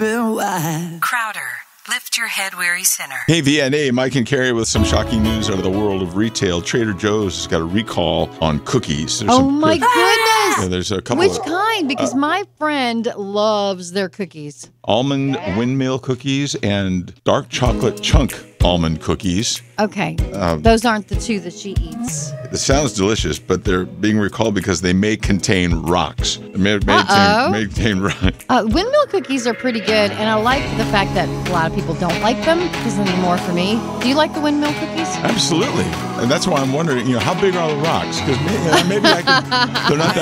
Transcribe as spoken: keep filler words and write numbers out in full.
Crowder, lift your head, weary sinner. Hey, V N A, Mike and Carrie with some shocking news out of the world of retail. Trader Joe's has got a recall on cookies. There's oh, some my cook- goodness. Yeah, there's a couple Which of, kind? Because uh, my friend loves their cookies. almond windmill cookies and dark chocolate chunk almond cookies. Okay. Um, Those aren't the two that she eats. It sounds delicious, but they're being recalled because they may contain rocks. They may, may, Uh-oh. contain, may contain rocks. Uh, windmill cookies are pretty good, and I like the fact that a lot of people don't like them because then they're more for me. Do you like the windmill cookies? Absolutely. And that's why I'm wondering, you know, how big are the rocks? Because maybe, maybe I could, they're not that